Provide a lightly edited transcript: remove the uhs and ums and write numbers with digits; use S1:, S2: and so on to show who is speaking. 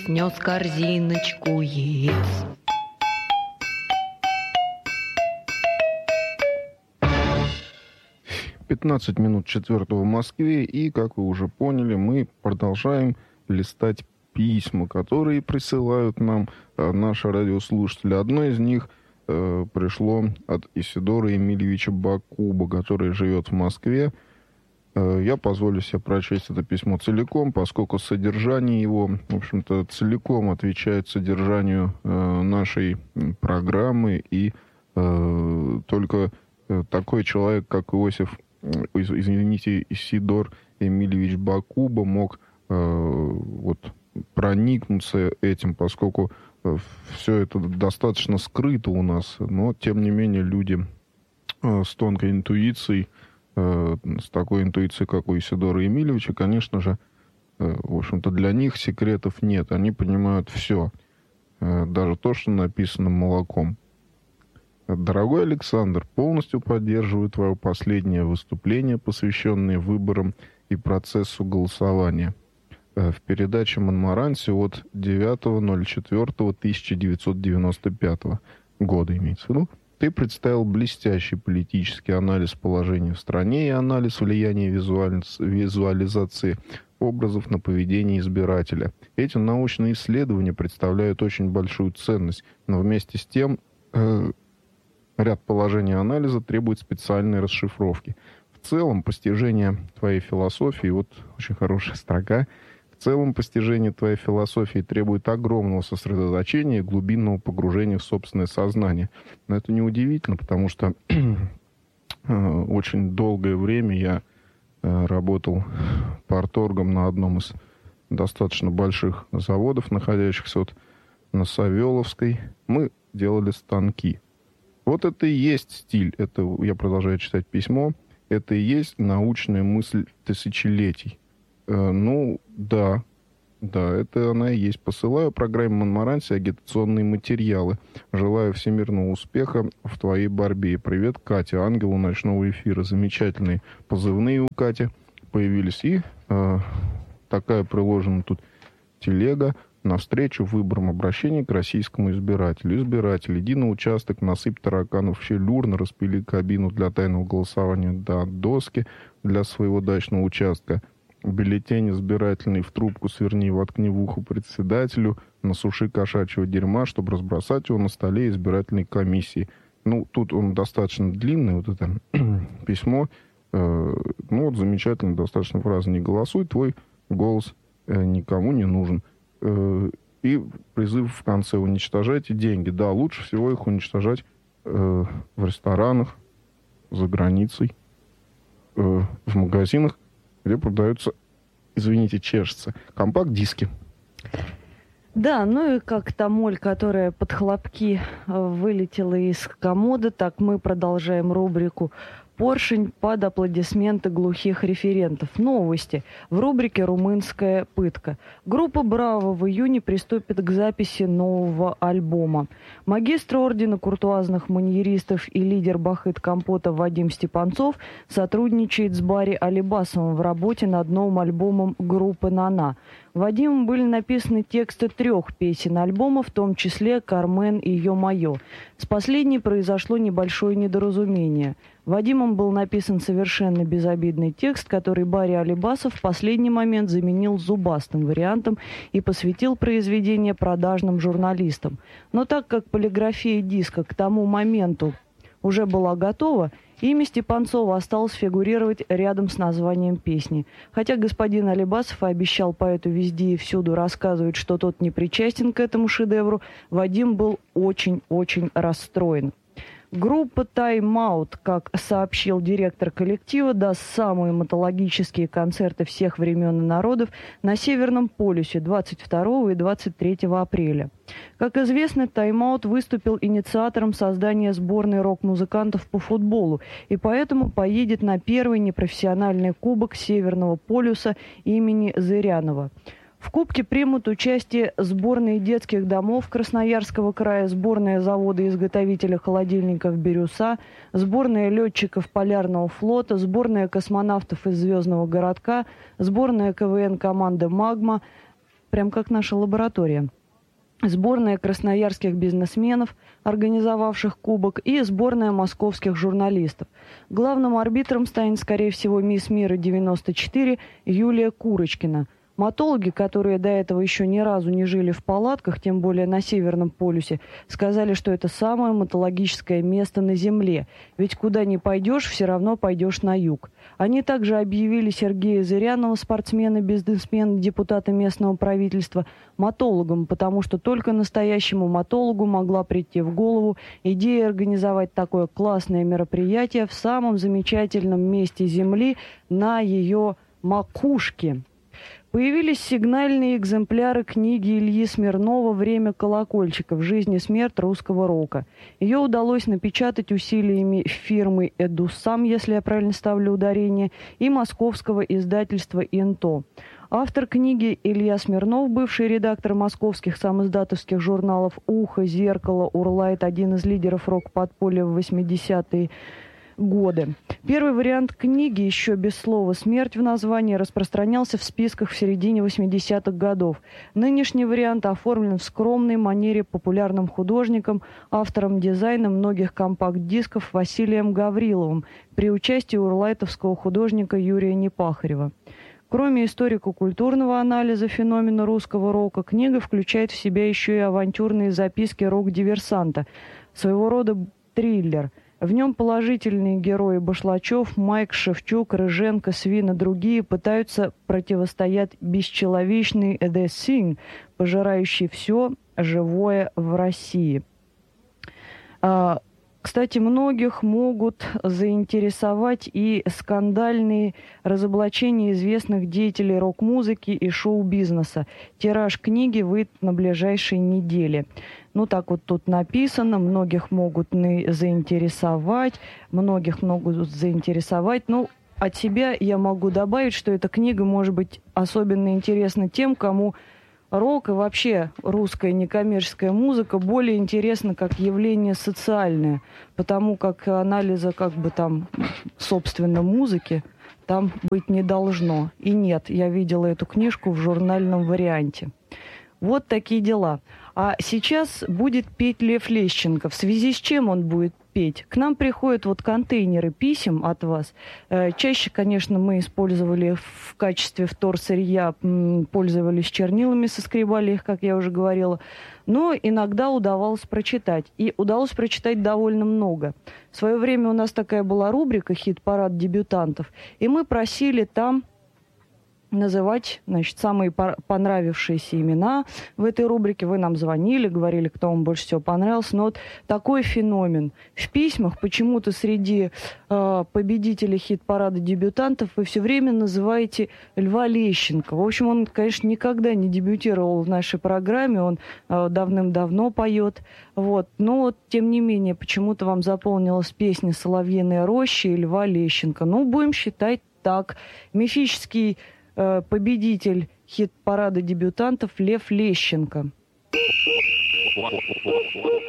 S1: Снес корзиночку яиц.
S2: «15 минут четвертого в Москве», и, как вы уже поняли, мы продолжаем листать письма, которые присылают нам наши радиослушатели. Одно из них пришло от Исидора Эмильевича Бакуба, который живет в Москве. Я позволю себе прочесть это письмо целиком, поскольку содержание его, в общем-то, целиком отвечает содержанию нашей программы, и только такой человек, как Исидор Эмильевич Бакуба мог проникнуться этим, поскольку все это достаточно скрыто у нас, но, тем не менее, люди с тонкой интуицией, с такой интуицией, как у Исидора Эмильевича, конечно же, в общем-то, для них секретов нет. Они понимают все, даже то, что написано молоком. Дорогой Александр, полностью поддерживаю твое последнее выступление, посвященное выборам и процессу голосования в передаче «Монмаранси» от 9.04.1995 года, имеется в виду. Ты представил блестящий политический анализ положения в стране и анализ влияния визуализации образов на поведение избирателя. Эти научные исследования представляют очень большую ценность, но вместе с тем ряд положений анализа требует специальной расшифровки. В целом, постижение твоей философии, вот очень хорошая строка, в целом, постижение твоей философии требует огромного сосредоточения и глубинного погружения в собственное сознание. Но это неудивительно, потому что очень долгое время я работал парторгом на одном из достаточно больших заводов, находящихся на Савеловской. Мы делали станки. Вот это и есть стиль. Это, я продолжаю читать письмо, это и есть научная мысль тысячелетий. Да, это она и есть. Посылаю программе «Монмаранси» агитационные материалы. Желаю всемирного успеха в твоей борьбе. И привет, Катя, ангелу ночного эфира. Замечательные позывные у Кати появились. И такая приложена тут телега навстречу выборам обращений к российскому избирателю. Избиратель, иди на участок, насыпь тараканов в щель урны, распили кабину для тайного голосования до доски для своего дачного участка. Бюллетень избирательный в трубку сверни и воткни в ухо председателю, насуши кошачьего дерьма, чтобы разбросать его на столе избирательной комиссии. Тут он достаточно длинный, вот это письмо. Замечательно, достаточно фраза. Не голосуй, твой голос никому не нужен. И призыв в конце: уничтожайте деньги. Да, лучше всего их уничтожать в ресторанах, за границей, в магазинах, где продаются, чешется, компакт-диски.
S3: Да, и как та моль, которая под хлопки вылетела из комода, так мы продолжаем рубрику «Поршень» под аплодисменты глухих референтов. Новости. В рубрике «Румынская пытка». Группа «Браво» в июне приступит к записи нового альбома. Магистр ордена куртуазных маньеристов и лидер Бахыт-компота Вадим Степанцов сотрудничает с Барри Алибасовым в работе над новым альбомом группы «Нана». Вадиму были написаны тексты 3 песен альбома, в том числе «Кармен» и «Ё-моё». С последней произошло небольшое недоразумение. Вадимом был написан совершенно безобидный текст, который Барри Алибасов в последний момент заменил зубастым вариантом и посвятил произведение продажным журналистам. Но так как полиграфия диска к тому моменту уже была готова, имя Степанцова осталось фигурировать рядом с названием песни. Хотя господин Алибасов обещал поэту везде и всюду рассказывать, что тот не причастен к этому шедевру, Вадим был очень-очень расстроен. Группа «Тайм-аут», как сообщил директор коллектива, даст самые мотологические концерты всех времен и народов на Северном полюсе 22 и 23 апреля. Как известно, «Тайм-аут» выступил инициатором создания сборной рок-музыкантов по футболу и поэтому поедет на первый непрофессиональный кубок Северного полюса имени Зырянова. В Кубке примут участие сборные детских домов Красноярского края, сборная завода-изготовителя холодильников «Бирюса», сборная летчиков Полярного флота, сборная космонавтов из «Звездного городка», сборная КВН команды «Магма», прям как наша лаборатория. Сборная красноярских бизнесменов, организовавших кубок, и сборная московских журналистов. Главным арбитром станет, скорее всего, мисс Мира 94 Юлия Курочкина. Матологи, которые до этого еще ни разу не жили в палатках, тем более на Северном полюсе, сказали, что это самое матологическое место на Земле. Ведь куда ни пойдешь, все равно пойдешь на юг. Они также объявили Сергея Зырянова, спортсмена, бизнесмена, депутата местного правительства, матологом, потому что только настоящему матологу могла прийти в голову идея организовать такое классное мероприятие в самом замечательном месте Земли, на ее макушке. Появились сигнальные экземпляры книги Ильи Смирнова «Время колокольчиков. Жизнь и смерть русского рока». Ее удалось напечатать усилиями фирмы «Эдусам», если я правильно ставлю ударение, и московского издательства «Инто». Автор книги Илья Смирнов, бывший редактор московских самиздатовских журналов «Ухо», «Зеркало», «Урлайт», один из лидеров рок-подполья в 80-е годы. Первый вариант книги, еще без слова «смерть» в названии, распространялся в списках в середине 80-х годов. Нынешний вариант оформлен в скромной манере популярным художником, автором дизайна многих компакт-дисков Василием Гавриловым при участии урлайтовского художника Юрия Непахарева. Кроме историко-культурного анализа феномена русского рока, книга включает в себя еще и авантюрные записки рок-диверсанта, своего рода триллер. В нем положительные герои Башлачев, Майк, Шевчук, Рыженко, Свин и другие пытаются противостоять бесчеловечной The Thing, пожирающей все живое в России. Кстати, многих могут заинтересовать и скандальные разоблачения известных деятелей рок-музыки и шоу-бизнеса. Тираж книги выйдет на ближайшие недели. Ну, так вот тут написано, многих могут заинтересовать. Ну, от себя я могу добавить, что эта книга может быть особенно интересна тем, кому рок и вообще русская некоммерческая музыка более интересна как явление социальное, потому как анализа собственно, музыки там быть не должно. И нет, я видела эту книжку в журнальном варианте. Вот такие дела. А сейчас будет петь Лев Лещенко. В связи с чем он будет петь? К нам приходят контейнеры писем от вас. Чаще, конечно, мы использовали в качестве вторсырья, пользовались чернилами, соскребали их, как я уже говорила. Но иногда удавалось прочитать. И удалось прочитать довольно много. В свое время у нас такая была рубрика «Хит-парад дебютантов». И мы просили там называть, самые понравившиеся имена в этой рубрике. Вы нам звонили, говорили, кто вам больше всего понравился. Но такой феномен. В письмах почему-то среди победителей хит-парада дебютантов вы все время называете Льва Лещенко. В общем, он, конечно, никогда не дебютировал в нашей программе. Он давным-давно поет. Но, тем не менее, почему-то вам заполнилась песня «Соловьиная роща» и Льва Лещенко. Будем считать так. Мифический победитель хит-парада дебютантов Лев Лещенко.